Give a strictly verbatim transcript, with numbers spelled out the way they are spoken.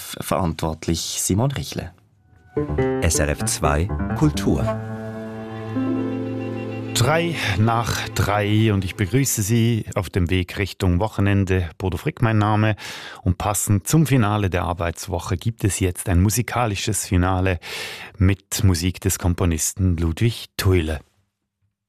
F verantwortlich Simon Richle. S R F zwei Kultur. Drei nach drei und ich begrüße Sie auf dem Weg Richtung Wochenende. Bodo Frick mein Name und passend zum Finale der Arbeitswoche gibt es jetzt ein musikalisches Finale mit Musik des Komponisten Ludwig Thuille.